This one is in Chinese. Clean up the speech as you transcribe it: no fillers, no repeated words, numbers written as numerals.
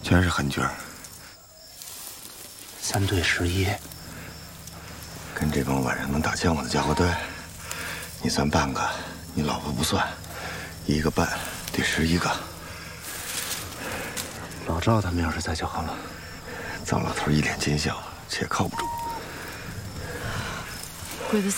全是狠角儿。 3对11， 跟这帮晚上能打酱油的家伙对，你算半个，你老婆不算，1个半得11个。 老赵他们要是在就好了。 糟老头一脸奸笑，且靠不住。 鬼子